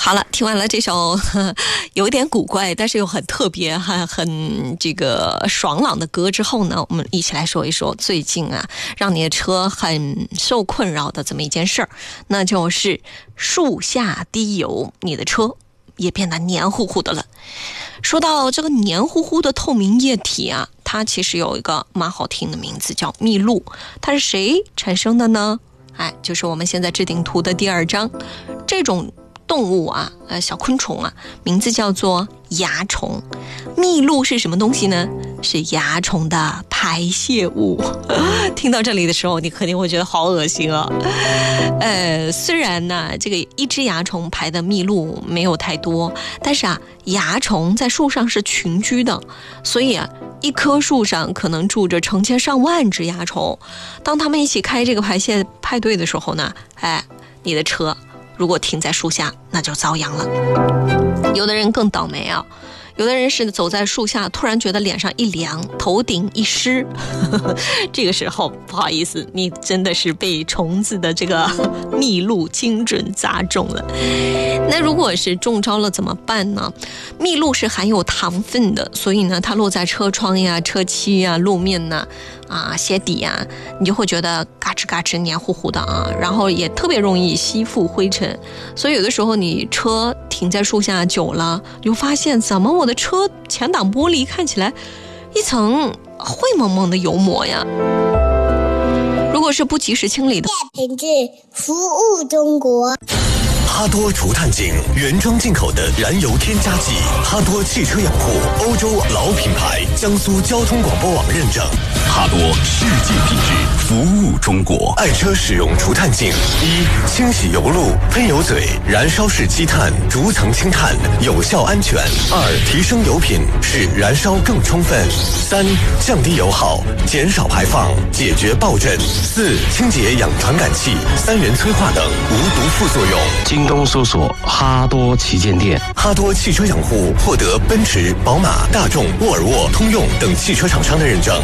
好了，听完了这首有点古怪但是又很特别很这个爽朗的歌之后呢，我们一起来说一说最近让你的车很受困扰的这么一件事儿，那就是树下滴油，你的车也变得黏糊糊的了。说到这个黏糊糊的透明液体它其实有一个蛮好听的名字，叫蜜露。它是谁产生的呢？就是我们现在置顶图的第2张，这种动物小昆虫名字叫做蚜虫。蜜露是什么东西呢？是蚜虫的排泄物。听到这里的时候，你肯定会觉得好恶心虽然这个一只蚜虫排的蜜露没有太多，但是蚜虫在树上是群居的，所以一棵树上可能住着成千上万只蚜虫。当他们一起开这个排泄派对的时候呢，你的车如果停在树下，那就遭殃了。有的人更倒霉有的人是走在树下，突然觉得脸上一凉，头顶一湿这个时候不好意思，你真的是被虫子的这个蜜露精准砸中了。那如果是中招了怎么办呢？蜜露是含有糖分的，所以呢它落在车窗呀、车漆呀、路面鞋底你就会觉得嘎吱嘎吱黏糊糊的然后也特别容易吸附灰尘。所以有的时候你车停在树下久了，你就发现怎么我的车前挡玻璃看起来一层灰蒙蒙的油膜呀。如果是不及时清理的， 品质服务中国。 哈多除碳井原装进口的燃油添加剂，哈多汽车养护欧洲老品牌，江苏交通广播网认证。哈多世界品质，服务中国。爱车使用除碳净：一、清洗油路、喷油嘴、燃烧式积碳、逐层清碳，有效安全；二、提升油品，使燃烧更充分；三、降低油耗，减少排放，解决爆震；四、清洁氧传感器、3元催化等无毒副作用。 京东搜索哈多旗舰店。 哈多汽车养护获得奔驰、宝马、大众、沃尔沃、通用等汽车厂商的认证。